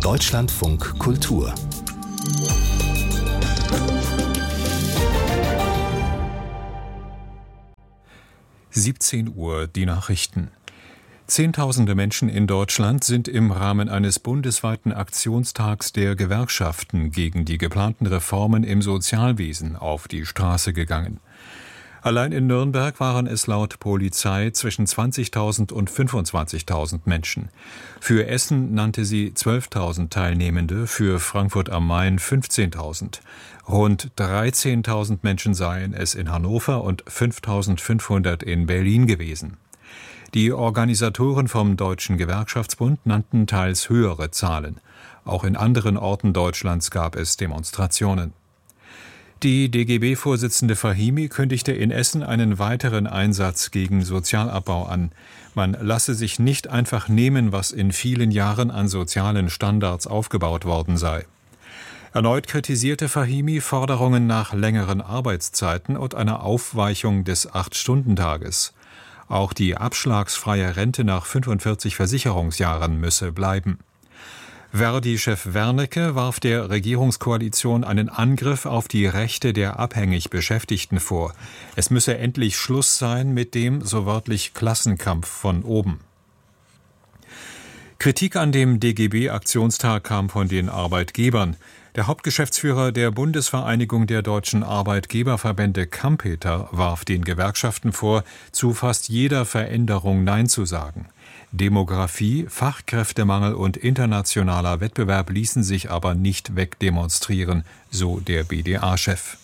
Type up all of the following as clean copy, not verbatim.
Deutschlandfunk Kultur. (17 Uhr) die Nachrichten. Zehntausende Menschen in Deutschland sind im Rahmen eines bundesweiten Aktionstags der Gewerkschaften gegen die geplanten Reformen im Sozialwesen auf die Straße gegangen. Allein in Nürnberg waren es laut Polizei zwischen 20.000 und 25.000 Menschen. Für Essen nannte sie 12.000 Teilnehmende, für Frankfurt am Main 15.000. Rund 13.000 Menschen seien es in Hannover und 5.500 in Berlin gewesen. Die Organisatoren vom Deutschen Gewerkschaftsbund nannten teils höhere Zahlen. Auch in anderen Orten Deutschlands gab es Demonstrationen. Die DGB-Vorsitzende Fahimi kündigte in Essen einen weiteren Einsatz gegen Sozialabbau an. Man lasse sich nicht einfach nehmen, was in vielen Jahren an sozialen Standards aufgebaut worden sei. Erneut kritisierte Fahimi Forderungen nach längeren Arbeitszeiten und einer Aufweichung des 8-Stunden-Tages. Auch die abschlagsfreie Rente nach 45 Versicherungsjahren müsse bleiben. Verdi-Chef Wernicke warf der Regierungskoalition einen Angriff auf die Rechte der abhängig Beschäftigten vor. Es müsse endlich Schluss sein mit dem, so wörtlich, Klassenkampf von oben. Kritik an dem DGB-Aktionstag kam von den Arbeitgebern. Der Hauptgeschäftsführer der Bundesvereinigung der deutschen Arbeitgeberverbände Kampeter warf den Gewerkschaften vor, zu fast jeder Veränderung Nein zu sagen. Demografie, Fachkräftemangel und internationaler Wettbewerb ließen sich aber nicht wegdemonstrieren, so der BDA-Chef.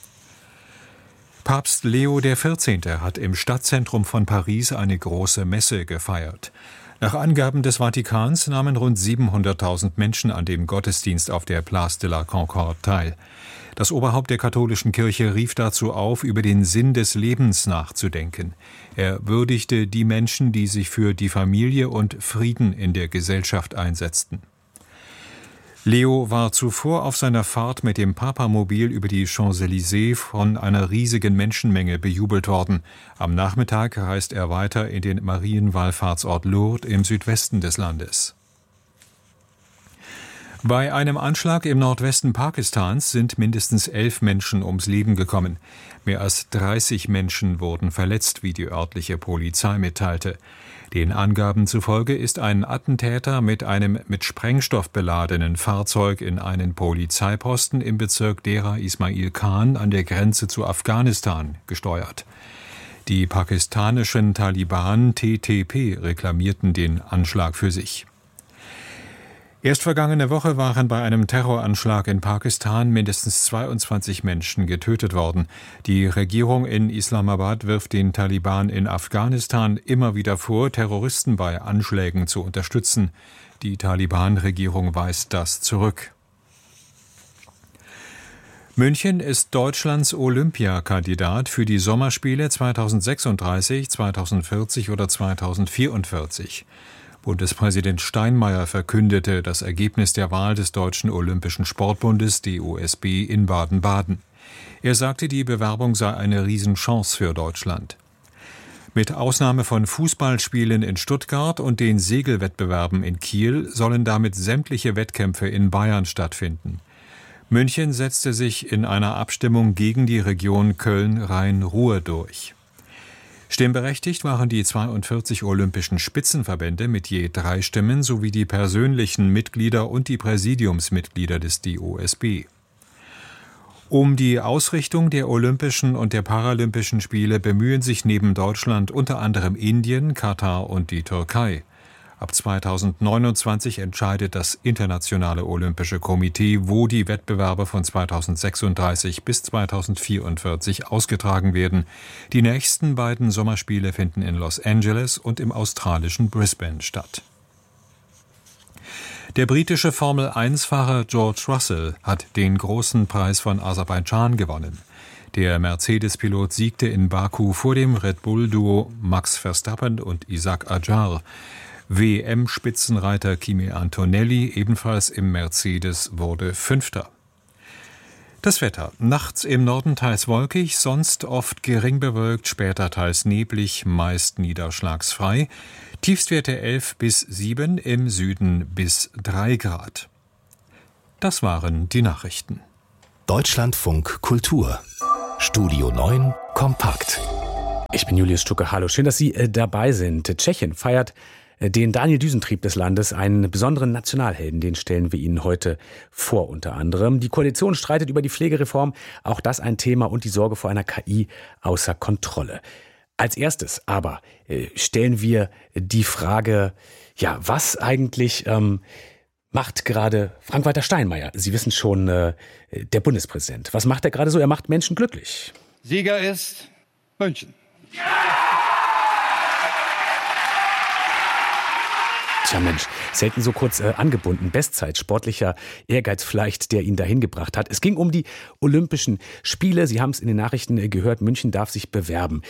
Papst Leo XIV. Hat im Stadtzentrum von Paris eine große Messe gefeiert. Nach Angaben des Vatikans nahmen rund 700.000 Menschen an dem Gottesdienst auf der Place de la Concorde teil. Das Oberhaupt der katholischen Kirche rief dazu auf, über den Sinn des Lebens nachzudenken. Er würdigte die Menschen, die sich für die Familie und Frieden in der Gesellschaft einsetzten. Leo war zuvor auf seiner Fahrt mit dem Papamobil über die Champs-Élysées von einer riesigen Menschenmenge bejubelt worden. Am Nachmittag reist er weiter in den Marienwallfahrtsort Lourdes im Südwesten des Landes. Bei einem Anschlag im Nordwesten Pakistans sind mindestens 11 Menschen ums Leben gekommen. Mehr als 30 Menschen wurden verletzt, wie die örtliche Polizei mitteilte. Den Angaben zufolge ist ein Attentäter mit einem mit Sprengstoff beladenen Fahrzeug in einen Polizeiposten im Bezirk Dera Ismail Khan an der Grenze zu Afghanistan gesteuert. Die pakistanischen Taliban TTP reklamierten den Anschlag für sich. Erst vergangene Woche waren bei einem Terroranschlag in Pakistan mindestens 22 Menschen getötet worden. Die Regierung in Islamabad wirft den Taliban in Afghanistan immer wieder vor, Terroristen bei Anschlägen zu unterstützen. Die Taliban-Regierung weist das zurück. München ist Deutschlands Olympiakandidat für die Sommerspiele 2036, 2040 oder 2044. Bundespräsident Steinmeier verkündete das Ergebnis der Wahl des Deutschen Olympischen Sportbundes DOSB in Baden-Baden. Er sagte, die Bewerbung sei eine Riesenchance für Deutschland. Mit Ausnahme von Fußballspielen in Stuttgart und den Segelwettbewerben in Kiel sollen damit sämtliche Wettkämpfe in Bayern stattfinden. München setzte sich in einer Abstimmung gegen die Region Köln-Rhein-Ruhr durch. Stimmberechtigt waren die 42 olympischen Spitzenverbände mit je 3 Stimmen sowie die persönlichen Mitglieder und die Präsidiumsmitglieder des DOSB. Um die Ausrichtung der Olympischen und der Paralympischen Spiele bemühen sich neben Deutschland unter anderem Indien, Katar und die Türkei. Ab 2029 entscheidet das Internationale Olympische Komitee, wo die Wettbewerbe von 2036 bis 2044 ausgetragen werden. Die nächsten beiden Sommerspiele finden in Los Angeles und im australischen Brisbane statt. Der britische Formel-1-Fahrer George Russell hat den großen Preis von Aserbaidschan gewonnen. Der Mercedes-Pilot siegte in Baku vor dem Red Bull-Duo Max Verstappen und Isack Adjar. WM-Spitzenreiter Kimi Antonelli, ebenfalls im Mercedes, wurde Fünfter. Das Wetter. Nachts im Norden teils wolkig, sonst oft gering bewölkt, später teils neblig, meist niederschlagsfrei. Tiefstwerte 11 bis 7, im Süden bis 3 Grad. Das waren die Nachrichten. Deutschlandfunk Kultur. Studio 9 kompakt. Ich bin Julius Stucke. Hallo, schön, dass Sie dabei sind. Tschechien feiert den Daniel Düsentrieb des Landes, einen besonderen Nationalhelden. Den stellen wir Ihnen heute vor, unter anderem. Die Koalition streitet über die Pflegereform. Auch das ein Thema und die Sorge vor einer KI außer Kontrolle. Als erstes aber stellen wir die Frage, ja, was eigentlich macht gerade Frank-Walter Steinmeier? Sie wissen schon, der Bundespräsident. Was macht er gerade so? Er macht Menschen glücklich. Sieger ist München. Tja Mensch, selten so kurz angebunden. Bestzeit, sportlicher Ehrgeiz vielleicht, der ihn dahin gebracht hat. Es ging um die Olympischen Spiele. Sie haben es in den Nachrichten gehört, München darf sich bewerben.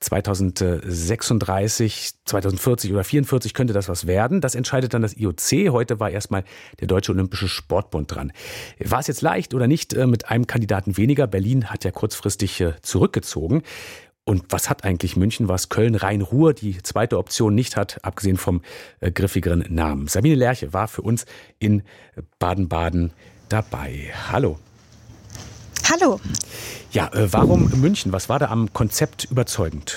2036, 2040 oder 2044 könnte das was werden. Das entscheidet dann das IOC. Heute war erstmal der Deutsche Olympische Sportbund dran. War es jetzt leicht oder nicht mit einem Kandidaten weniger? Berlin hat ja kurzfristig zurückgezogen. Und was hat eigentlich München, was Köln, Rhein-Ruhr die zweite Option nicht hat, abgesehen vom griffigeren Namen? Sabine Lerche war für uns in Baden-Baden dabei. Hallo. Hallo. Ja, warum München? Was war da am Konzept überzeugend?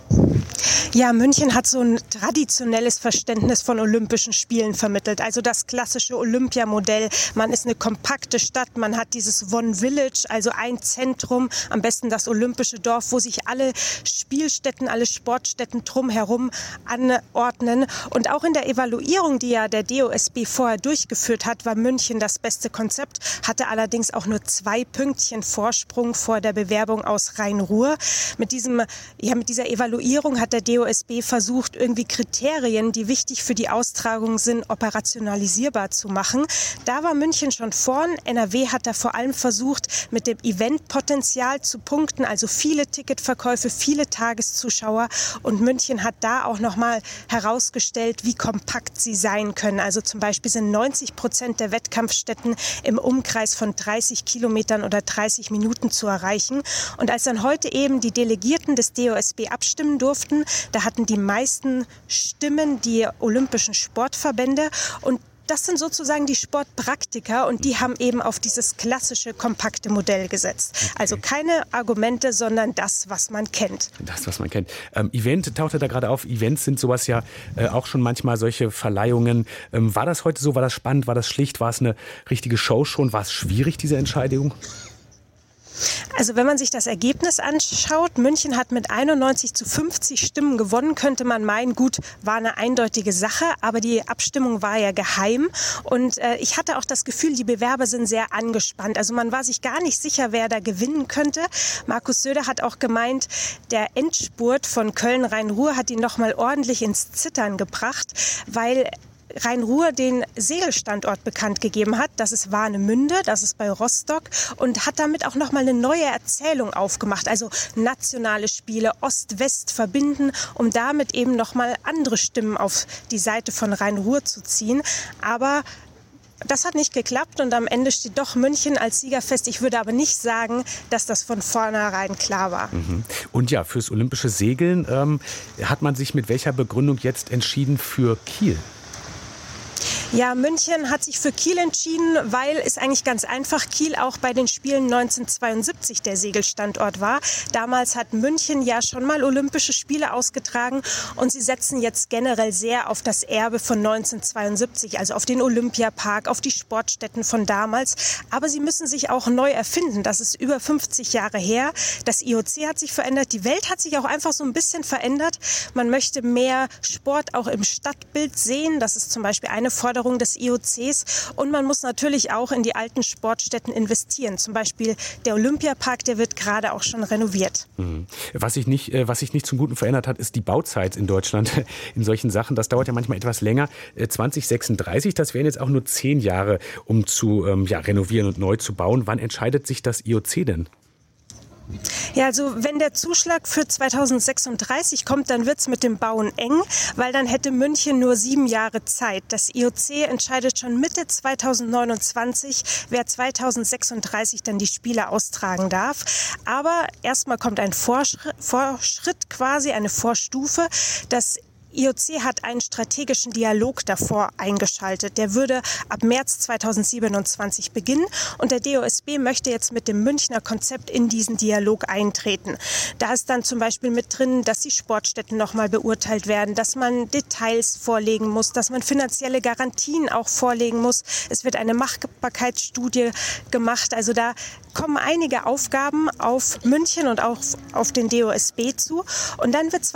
Ja, München hat so ein traditionelles Verständnis von Olympischen Spielen vermittelt. Also das klassische Olympiamodell. Man ist eine kompakte Stadt, man hat dieses One Village, also ein Zentrum, am besten das Olympische Dorf, wo sich alle Spielstätten, alle Sportstätten drumherum anordnen. Und auch in der Evaluierung, die ja der DOSB vorher durchgeführt hat, war München das beste Konzept, hatte allerdings auch nur 2 Pünktchen Vorsprung vor der Bewerbung aus Rhein-Ruhr. Mit dieser Evaluierung hat der DOSB versucht, irgendwie Kriterien, die wichtig für die Austragung sind, operationalisierbar zu machen. Da war München schon vorn. NRW hat da vor allem versucht, mit dem Eventpotenzial zu punkten, also viele Ticketverkäufe, viele Tageszuschauer. Und München hat da auch nochmal herausgestellt, wie kompakt sie sein können. Also zum Beispiel sind 90% der Wettkampfstätten im Umkreis von 30 Kilometern oder 30 Minuten zu erreichen. Und als dann heute eben die Delegierten des DOSB abstimmen durften, da hatten die meisten Stimmen die Olympischen Sportverbände und das sind sozusagen die Sportpraktiker und die haben eben auf dieses klassische, kompakte Modell gesetzt. Okay. Also keine Argumente, sondern das, was man kennt. Das, was man kennt. Event tauchte da gerade auf. Events sind sowas ja auch schon manchmal solche Verleihungen. War das heute so? War das spannend? War das schlicht? War es eine richtige Show schon? War es schwierig, diese Entscheidung? Also wenn man sich das Ergebnis anschaut, München hat mit 91:50 Stimmen gewonnen, könnte man meinen, gut, war eine eindeutige Sache, aber die Abstimmung war ja geheim und ich hatte auch das Gefühl, die Bewerber sind sehr angespannt. Also man war sich gar nicht sicher, wer da gewinnen könnte. Markus Söder hat auch gemeint, der Endspurt von Köln-Rhein-Ruhr hat ihn nochmal ordentlich ins Zittern gebracht, weil Rhein-Ruhr den Segelstandort bekannt gegeben hat. Das ist Warnemünde, das ist bei Rostock und hat damit auch nochmal eine neue Erzählung aufgemacht. Also nationale Spiele, Ost-West verbinden, um damit eben nochmal andere Stimmen auf die Seite von Rhein-Ruhr zu ziehen. Aber das hat nicht geklappt und am Ende steht doch München als Sieger fest. Ich würde aber nicht sagen, dass das von vornherein klar war. Und ja, fürs olympische Segeln hat man sich mit welcher Begründung jetzt entschieden für Kiel? Ja, München hat sich für Kiel entschieden, weil es eigentlich ganz einfach Kiel auch bei den Spielen 1972 der Segelstandort war. Damals hat München ja schon mal Olympische Spiele ausgetragen und sie setzen jetzt generell sehr auf das Erbe von 1972, also auf den Olympiapark, auf die Sportstätten von damals. Aber sie müssen sich auch neu erfinden. Das ist über 50 Jahre her. Das IOC hat sich verändert. Die Welt hat sich auch einfach so ein bisschen verändert. Man möchte mehr Sport auch im Stadtbild sehen. Das ist zum Beispiel eine Forderung des IOCs. Und man muss natürlich auch in die alten Sportstätten investieren. Zum Beispiel der Olympiapark, der wird gerade auch schon renoviert. Was sich nicht zum Guten verändert hat, ist die Bauzeit in Deutschland in solchen Sachen. Das dauert ja manchmal etwas länger. 2036, das wären jetzt auch nur 10 Jahre, um zu renovieren und neu zu bauen. Wann entscheidet sich das IOC denn? Ja, also wenn der Zuschlag für 2036 kommt, dann wird's mit dem Bauen eng, weil dann hätte München nur 7 Jahre Zeit. Das IOC entscheidet schon Mitte 2029, wer 2036 dann die Spiele austragen darf. Aber erstmal kommt ein Vorschritt quasi, eine Vorstufe. Das IOC hat einen strategischen Dialog davor eingeschaltet. Der würde ab März 2027 beginnen und der DOSB möchte jetzt mit dem Münchner Konzept in diesen Dialog eintreten. Da ist dann zum Beispiel mit drin, dass die Sportstätten nochmal beurteilt werden, dass man Details vorlegen muss, dass man finanzielle Garantien auch vorlegen muss. Es wird eine Machbarkeitsstudie gemacht. Also da kommen einige Aufgaben auf München und auch auf den DOSB zu. Und dann wird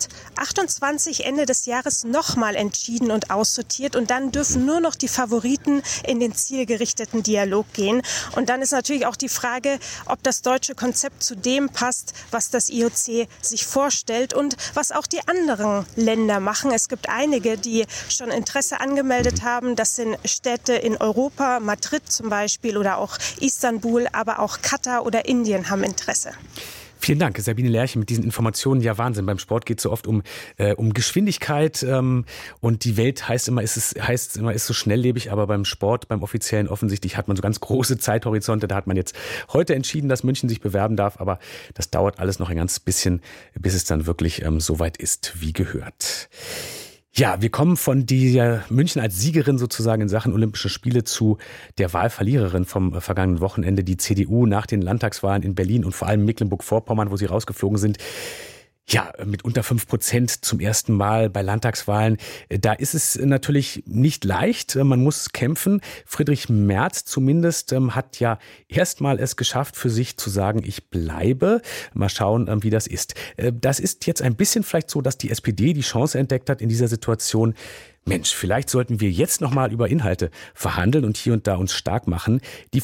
2028 Ende des Jahres nochmal entschieden und aussortiert. Und dann dürfen nur noch die Favoriten in den zielgerichteten Dialog gehen. Und dann ist natürlich auch die Frage, ob das deutsche Konzept zu dem passt, was das IOC sich vorstellt und was auch die anderen Länder machen. Es gibt einige, die schon Interesse angemeldet haben. Das sind Städte in Europa, Madrid zum Beispiel oder auch Istanbul, aber auch Katar oder Indien haben Interesse. Vielen Dank, Sabine Lerche, mit diesen Informationen. Ja, Wahnsinn. Beim Sport geht es so oft um Geschwindigkeit und die Welt heißt immer, ist so schnelllebig, aber beim Sport, beim Offiziellen offensichtlich hat man so ganz große Zeithorizonte. Da hat man jetzt heute entschieden, dass München sich bewerben darf, aber das dauert alles noch ein ganz bisschen, bis es dann wirklich so weit ist, wie gehört. Ja, wir kommen von der München als Siegerin sozusagen in Sachen Olympische Spiele zu der Wahlverliererin vom vergangenen Wochenende, die CDU nach den Landtagswahlen in Berlin und vor allem Mecklenburg-Vorpommern, wo sie rausgeflogen sind. Ja, mit unter 5% zum ersten Mal bei Landtagswahlen. Da ist es natürlich nicht leicht. Man muss kämpfen. Friedrich Merz zumindest hat ja erstmal es geschafft, für sich zu sagen, ich bleibe. Mal schauen, wie das ist. Das ist jetzt ein bisschen vielleicht so, dass die SPD die Chance entdeckt hat in dieser Situation. Mensch, vielleicht sollten wir jetzt nochmal über Inhalte verhandeln und hier und da uns stark machen. Die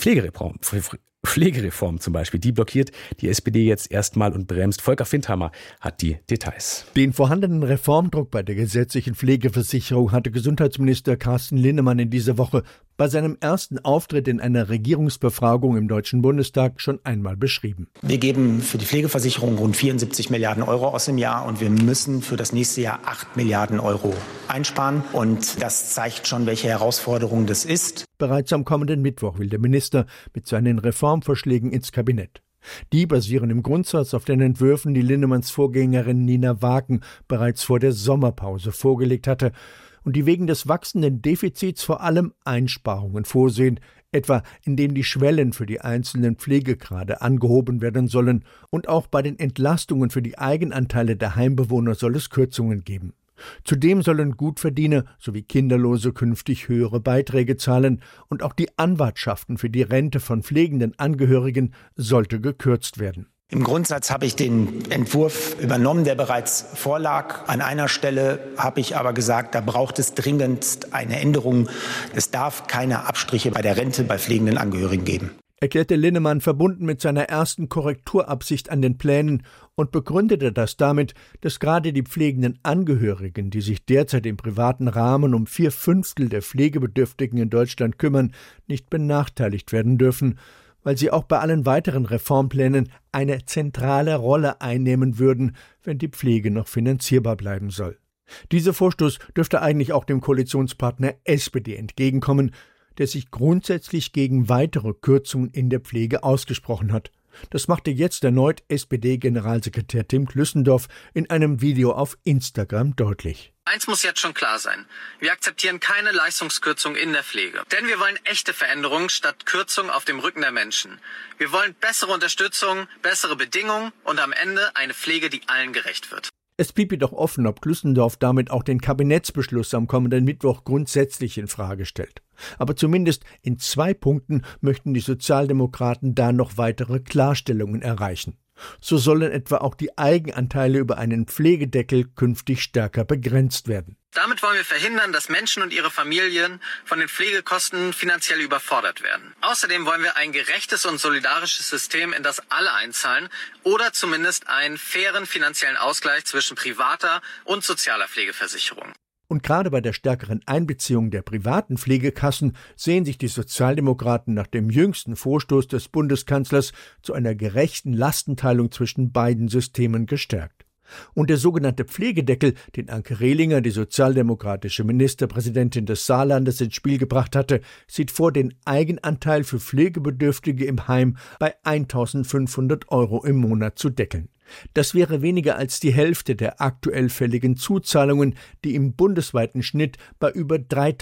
Pflegereform zum Beispiel, die blockiert die SPD jetzt erstmal und bremst. Volker Findhammer hat die Details. Den vorhandenen Reformdruck bei der gesetzlichen Pflegeversicherung hatte Gesundheitsminister Carsten Linnemann in dieser Woche bei seinem ersten Auftritt in einer Regierungsbefragung im Deutschen Bundestag schon einmal beschrieben. Wir geben für die Pflegeversicherung rund 74 Milliarden Euro aus im Jahr und wir müssen für das nächste Jahr 8 Milliarden Euro einsparen. Und das zeigt schon, welche Herausforderung das ist. Bereits am kommenden Mittwoch will der Minister mit seinen Reformvorschlägen ins Kabinett. Die basieren im Grundsatz auf den Entwürfen, die Linnemanns Vorgängerin Nina Wagen bereits vor der Sommerpause vorgelegt hatte und die wegen des wachsenden Defizits vor allem Einsparungen vorsehen, etwa indem die Schwellen für die einzelnen Pflegegrade angehoben werden sollen und auch bei den Entlastungen für die Eigenanteile der Heimbewohner soll es Kürzungen geben. Zudem sollen Gutverdiener sowie Kinderlose künftig höhere Beiträge zahlen und auch die Anwartschaften für die Rente von pflegenden Angehörigen sollte gekürzt werden. Im Grundsatz habe ich den Entwurf übernommen, der bereits vorlag. An einer Stelle habe ich aber gesagt, da braucht es dringend eine Änderung. Es darf keine Abstriche bei der Rente bei pflegenden Angehörigen geben, erklärte Linnemann, verbunden mit seiner ersten Korrekturabsicht an den Plänen und begründete das damit, dass gerade die pflegenden Angehörigen, die sich derzeit im privaten Rahmen um 4/5 der Pflegebedürftigen in Deutschland kümmern, nicht benachteiligt werden dürfen, weil sie auch bei allen weiteren Reformplänen eine zentrale Rolle einnehmen würden, wenn die Pflege noch finanzierbar bleiben soll. Dieser Vorstoß dürfte eigentlich auch dem Koalitionspartner SPD entgegenkommen, der sich grundsätzlich gegen weitere Kürzungen in der Pflege ausgesprochen hat. Das machte jetzt erneut SPD-Generalsekretär Tim Klüssendorf in einem Video auf Instagram deutlich. Eins muss jetzt schon klar sein. Wir akzeptieren keine Leistungskürzung in der Pflege. Denn wir wollen echte Veränderungen statt Kürzung auf dem Rücken der Menschen. Wir wollen bessere Unterstützung, bessere Bedingungen und am Ende eine Pflege, die allen gerecht wird. Es blieb jedoch offen, ob Klüssendorf damit auch den Kabinettsbeschluss am kommenden Mittwoch grundsätzlich in Frage stellt. Aber zumindest in 2 Punkten möchten die Sozialdemokraten da noch weitere Klarstellungen erreichen. So sollen etwa auch die Eigenanteile über einen Pflegedeckel künftig stärker begrenzt werden. Damit wollen wir verhindern, dass Menschen und ihre Familien von den Pflegekosten finanziell überfordert werden. Außerdem wollen wir ein gerechtes und solidarisches System, in das alle einzahlen oder zumindest einen fairen finanziellen Ausgleich zwischen privater und sozialer Pflegeversicherung. Und gerade bei der stärkeren Einbeziehung der privaten Pflegekassen sehen sich die Sozialdemokraten nach dem jüngsten Vorstoß des Bundeskanzlers zu einer gerechten Lastenteilung zwischen beiden Systemen gestärkt. Und der sogenannte Pflegedeckel, den Anke Rehlinger, die sozialdemokratische Ministerpräsidentin des Saarlandes, ins Spiel gebracht hatte, sieht vor, den Eigenanteil für Pflegebedürftige im Heim bei 1.500 € im Monat zu deckeln. Das wäre weniger als die Hälfte der aktuell fälligen Zuzahlungen, die im bundesweiten Schnitt bei über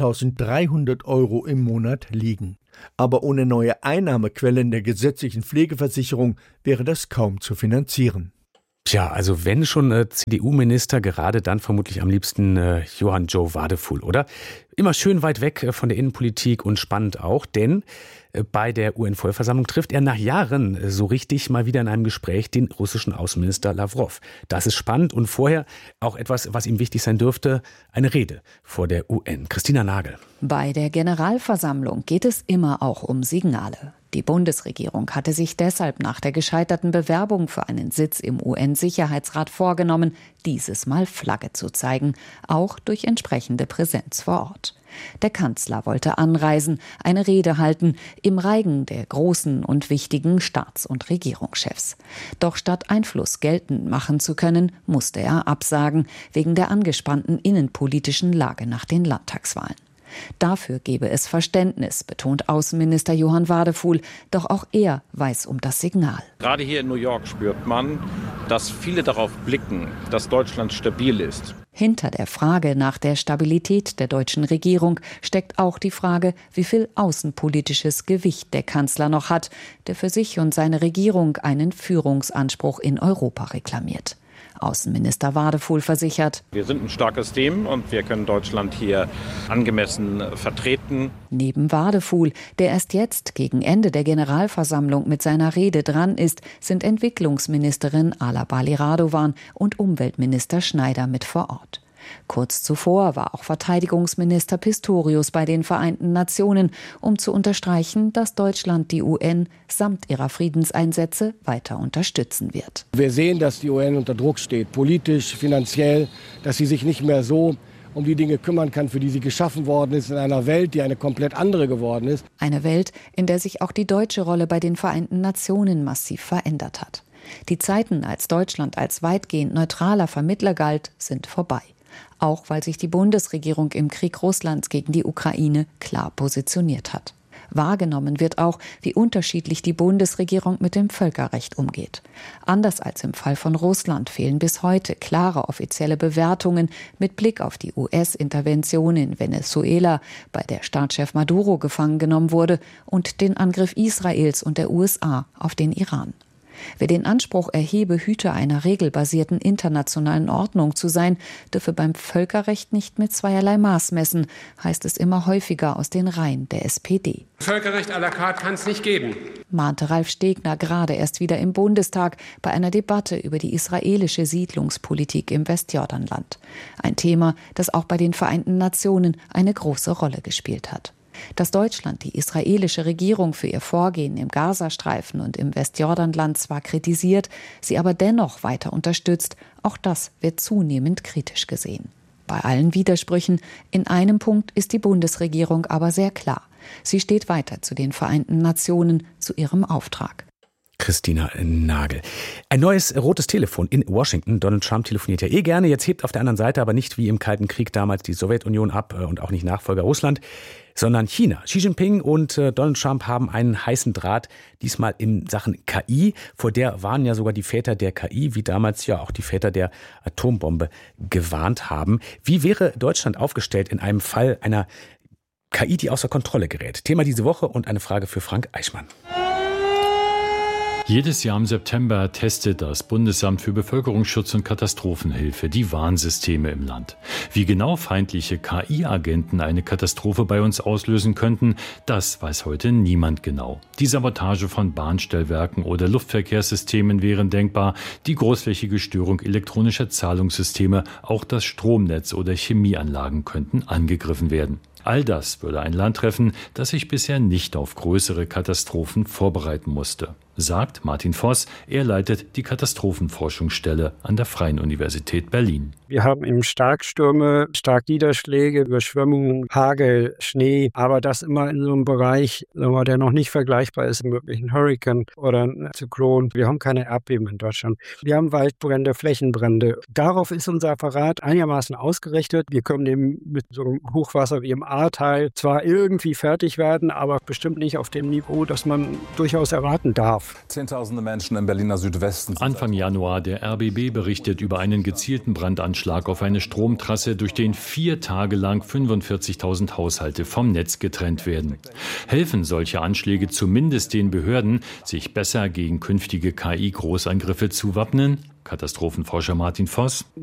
3.300 € im Monat liegen. Aber ohne neue Einnahmequellen der gesetzlichen Pflegeversicherung wäre das kaum zu finanzieren. Tja, also wenn schon CDU-Minister, gerade dann vermutlich am liebsten Johann Joe Wadefuhl, oder? Immer schön weit weg von der Innenpolitik und spannend auch, denn bei der UN-Vollversammlung trifft er nach Jahren so richtig mal wieder in einem Gespräch den russischen Außenminister Lavrov. Das ist spannend und vorher auch etwas, was ihm wichtig sein dürfte, eine Rede vor der UN. Christina Nagel. Bei der Generalversammlung geht es immer auch um Signale. Die Bundesregierung hatte sich deshalb nach der gescheiterten Bewerbung für einen Sitz im UN-Sicherheitsrat vorgenommen, dieses Mal Flagge zu zeigen, auch durch entsprechende Präsenz vor Ort. Der Kanzler wollte anreisen, eine Rede halten, im Reigen der großen und wichtigen Staats- und Regierungschefs. Doch statt Einfluss geltend machen zu können, musste er absagen, wegen der angespannten innenpolitischen Lage nach den Landtagswahlen. Dafür gebe es Verständnis, betont Außenminister Johann Wadefuhl. Doch auch er weiß um das Signal. Gerade hier in New York spürt man, dass viele darauf blicken, dass Deutschland stabil ist. Hinter der Frage nach der Stabilität der deutschen Regierung steckt auch die Frage, wie viel außenpolitisches Gewicht der Kanzler noch hat, der für sich und seine Regierung einen Führungsanspruch in Europa reklamiert. Außenminister Wadefuhl versichert: Wir sind ein starkes Team und wir können Deutschland hier angemessen vertreten. Neben Wadefuhl, der erst jetzt gegen Ende der Generalversammlung mit seiner Rede dran ist, sind Entwicklungsministerin Ala Bali Radovan und Umweltminister Schneider mit vor Ort. Kurz zuvor war auch Verteidigungsminister Pistorius bei den Vereinten Nationen, um zu unterstreichen, dass Deutschland die UN samt ihrer Friedenseinsätze weiter unterstützen wird. Wir sehen, dass die UN unter Druck steht, politisch, finanziell, dass sie sich nicht mehr so um die Dinge kümmern kann, für die sie geschaffen worden ist, in einer Welt, die eine komplett andere geworden ist. Eine Welt, in der sich auch die deutsche Rolle bei den Vereinten Nationen massiv verändert hat. Die Zeiten, als Deutschland als weitgehend neutraler Vermittler galt, sind vorbei. Auch weil sich die Bundesregierung im Krieg Russlands gegen die Ukraine klar positioniert hat. Wahrgenommen wird auch, wie unterschiedlich die Bundesregierung mit dem Völkerrecht umgeht. Anders als im Fall von Russland fehlen bis heute klare offizielle Bewertungen mit Blick auf die US-Intervention in Venezuela, bei der Staatschef Maduro gefangen genommen wurde, und den Angriff Israels und der USA auf den Iran. Wer den Anspruch erhebe, Hüter einer regelbasierten internationalen Ordnung zu sein, dürfe beim Völkerrecht nicht mit zweierlei Maß messen, heißt es immer häufiger aus den Reihen der SPD. Völkerrecht à la carte kann es nicht geben, mahnte Ralf Stegner gerade erst wieder im Bundestag bei einer Debatte über die israelische Siedlungspolitik im Westjordanland. Ein Thema, das auch bei den Vereinten Nationen eine große Rolle gespielt hat. Dass Deutschland die israelische Regierung für ihr Vorgehen im Gazastreifen und im Westjordanland zwar kritisiert, sie aber dennoch weiter unterstützt, auch das wird zunehmend kritisch gesehen. Bei allen Widersprüchen, in einem Punkt ist die Bundesregierung aber sehr klar. Sie steht weiter zu den Vereinten Nationen, zu ihrem Auftrag. Christina Nagel. Ein neues rotes Telefon in Washington. Donald Trump telefoniert ja gerne. Jetzt hebt auf der anderen Seite aber nicht wie im Kalten Krieg damals die Sowjetunion ab und auch nicht Nachfolger Russland, sondern China. Xi Jinping und Donald Trump haben einen heißen Draht, diesmal in Sachen KI. Vor der waren ja sogar die Väter der KI, wie damals ja auch die Väter der Atombombe gewarnt haben. Wie wäre Deutschland aufgestellt in einem Fall einer KI, die außer Kontrolle gerät? Thema diese Woche und eine Frage für Frank Eichmann. Jedes Jahr im September testet das Bundesamt für Bevölkerungsschutz und Katastrophenhilfe die Warnsysteme im Land. Wie genau feindliche KI-Agenten eine Katastrophe bei uns auslösen könnten, das weiß heute niemand genau. Die Sabotage von Bahnstellwerken oder Luftverkehrssystemen wären denkbar, die großflächige Störung elektronischer Zahlungssysteme, auch das Stromnetz oder Chemieanlagen könnten angegriffen werden. All das würde ein Land treffen, das sich bisher nicht auf größere Katastrophen vorbereiten musste, sagt Martin Voss. Er leitet die Katastrophenforschungsstelle an der Freien Universität Berlin. Wir haben eben Starkstürme, Starkniederschläge, Überschwemmungen, Hagel, Schnee, aber das immer in so einem Bereich, der noch nicht vergleichbar ist mit einem Hurrikan oder einem Zyklon. Wir haben keine Erdbeben in Deutschland. Wir haben Waldbrände, Flächenbrände. Darauf ist unser Apparat einigermaßen ausgerichtet. Wir können eben mit so einem Hochwasser wie im Ahrtal zwar irgendwie fertig werden, aber bestimmt nicht auf dem Niveau, das man durchaus erwarten darf. betroffen. Zehntausende Menschen im Berliner Südwesten. Anfang Januar, der RBB berichtet über einen gezielten Brandanschlag auf eine Stromtrasse, durch den 4 Tage lang 45.000 Haushalte vom Netz getrennt werden. Helfen solche Anschläge zumindest den Behörden, sich besser gegen künftige KI-Großangriffe zu wappnen? Katastrophenforscher Martin Voss.